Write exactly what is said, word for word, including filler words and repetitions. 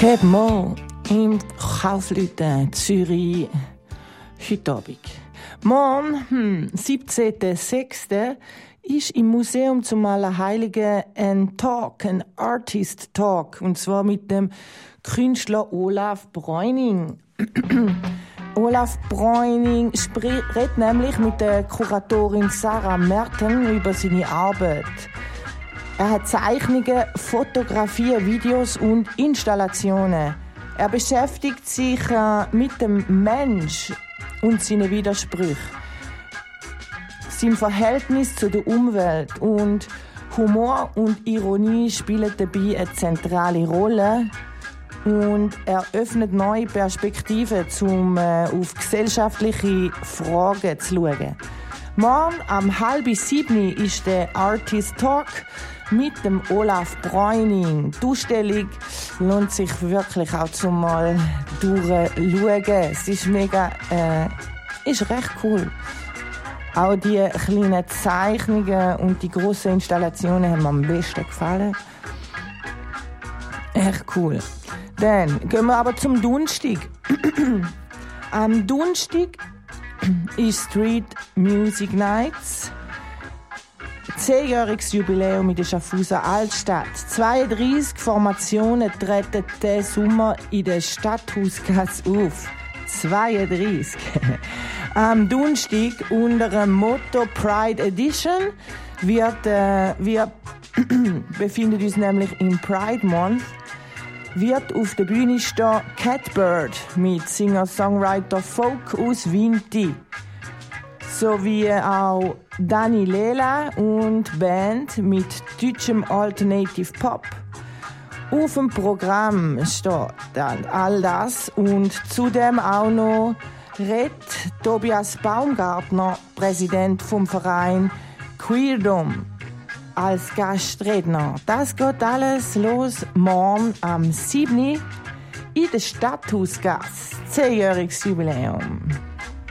Cape Mo im Kaufleuten Zürich heute Abend. Morgen, hm, siebzehnten sechsten ist im Museum zum Allerheiligen ein Talk, ein Artist Talk, und zwar mit dem Künstler Olaf Bräuning. Olaf Bräuning redet nämlich mit der Kuratorin Sarah Merten über seine Arbeit. Er hat Zeichnungen, Fotografien, Videos und Installationen. Er beschäftigt sich äh, mit dem Mensch und seinen Widersprüchen. Sein Verhältnis zu der Umwelt und Humor und Ironie spielen dabei eine zentrale Rolle. Und er öffnet neue Perspektiven, um äh, auf gesellschaftliche Fragen zu schauen. Morgen am halb sieben ist der Artist Talk mit dem Olaf Bräuning. Die Ausstellung lohnt sich wirklich auch zum mal durchschauen. Es ist mega, äh, ist recht cool. Auch die kleinen Zeichnungen und die grossen Installationen haben mir am besten gefallen. Echt cool. Dann gehen wir aber zum Donnerstag. Am Donnerstag ist Street Music Nights. Zehnjähriges Jubiläum in der Schaffhauser Altstadt. zweiunddreissig Formationen treten diesen Sommer in der Stadthausgasse auf. zweiunddreissig. Am Donnerstag unter dem Motto Pride Edition wird, äh, wir befinden uns nämlich im Pride Month, wird auf der Bühne stehen Catbird mit Singer-Songwriter Folk aus Vinti. Sowie auch Dani Lela und Band mit deutschem Alternative Pop. Auf dem Programm steht dann all das und zudem auch noch Red Tobias Baumgartner, Präsident vom Verein Queerdom, als Gastredner. Das geht alles los morgen am siebten in der Stadthausgasse. Zehnjähriges Jubiläum.